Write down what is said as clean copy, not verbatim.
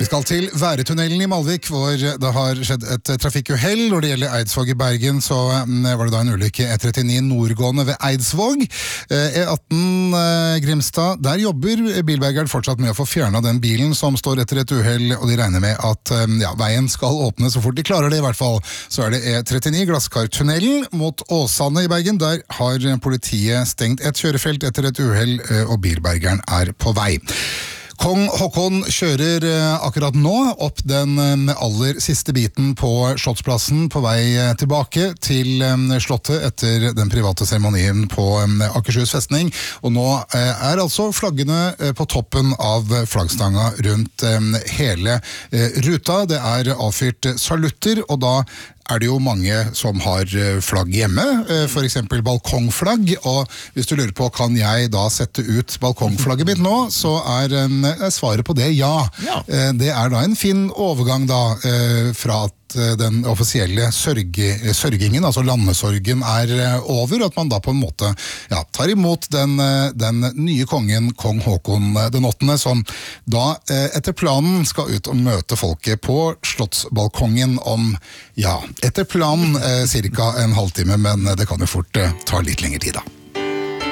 skal til Væretunnelen i Malvik, hvor det har skjedd et trafikkuhell. Når det gjelder Eidsvåg i Bergen, så var det da en ulykke E39 nordgående ved Eidsvåg. E18 Grimstad, der jobber bilbergeren fortsatt med å få fjernet den bilen som står etter et uhell, og de regner med at veien skal åpne så fort de klarer det i hvert fall. Så er det E39 Glasskartunnelen mot Åsane i Bergen. Der har politiet stengt et kjørefelt etter et uhell, og bilbergeren er på vei. Kong Håkon kjører akkurat nå opp den aller siste biten på Slottsplassen på vei tilbake til Slottet etter den private seremonien på Akershus festning. Og nå er altså flaggene på toppen av flaggstanga rundt hele ruta. Det er avfyrt salutter, og da er det jo mange som har flagg hjemme, for eksempel balkongflagg, og hvis du lurer på, kan jeg da sette ut balkongflagget mitt nå, så er svaret på det ja. Det er da en fin overgang da, fra at den offisielle sørgingen, altså landesorgen, er over, at man da på en måte tar imot den nye kongen, kong Håkon den 8., som da etter planen skal ut og møte folket på Slottsbalkongen om, etter planen cirka en halvtime, men det kan jo fort ta litt lengre tid da.